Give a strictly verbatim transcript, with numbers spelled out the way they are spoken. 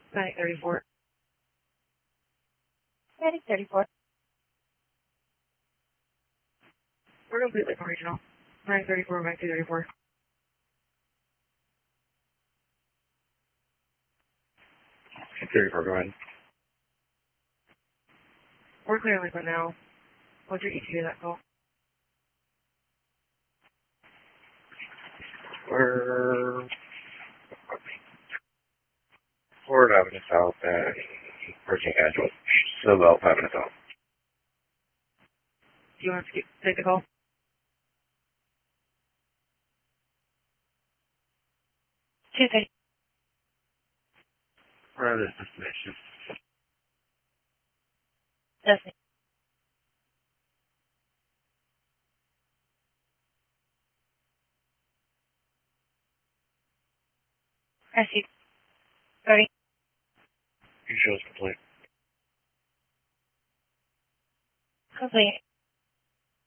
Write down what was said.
Medic thirty-four. Medic thirty-four. We're completely regional. Medic thirty-four, Medic thirty-four. thirty-four, go ahead. We're clear liquid now. What's your E T to that call? We're Florida Avenue South and Virginia Edgewood. Silvell Avenue South. Do you want to take the call? two thirty. Where are the destination? Doesn't. I see. thirty. Your show is complete. Complete.